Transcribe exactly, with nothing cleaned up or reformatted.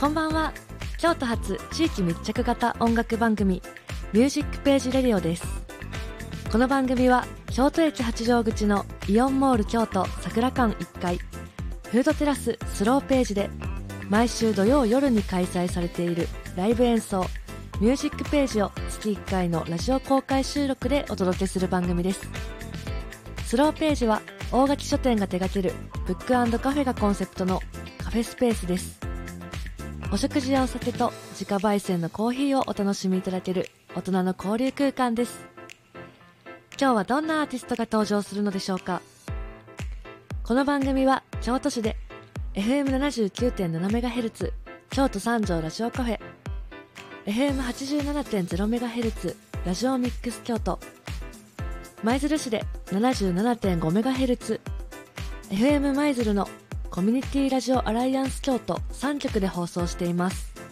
こんばんは。京都発地域密着型音楽番組ミュージックページレディオです。この番組は京都駅八丈口のイオンモール京都桜館いっかいフードテラススローページで毎週土曜夜に開催されているライブ演奏ミュージックページを月いっかいのラジオ公開収録でお届けする番組です。スローページは大垣書店が手掛けるブック&カフェがコンセプトのカフェスペースです。お食事やお酒と自家焙煎のコーヒーをお楽しみいただける大人の交流空間です。今日はどんなアーティストが登場するのでしょうか。この番組は京都市で エフエムななじゅうきゅうてんななメガヘルツ 京都三条ラジオカフェ、 エフエムはちじゅうななてんゼロメガヘルツ ラジオミックス京都、舞鶴市で ななじゅうななてんごメガヘルツ エフエム 舞鶴のコミュニティラジオアライアンス京都さんきょくで放送しています。